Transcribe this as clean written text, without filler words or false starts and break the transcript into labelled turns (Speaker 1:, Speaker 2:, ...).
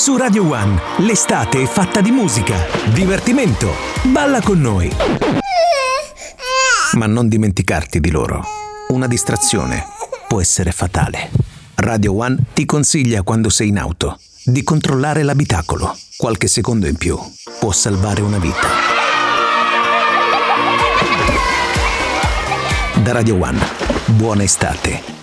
Speaker 1: Su Radio One, l'estate è fatta di musica, divertimento. Balla con noi. Ma non dimenticarti di loro. Una distrazione può essere fatale. Radio One ti consiglia, quando sei in auto, di controllare l'abitacolo. Qualche secondo in più può salvare una vita. Da Radio One, buona estate.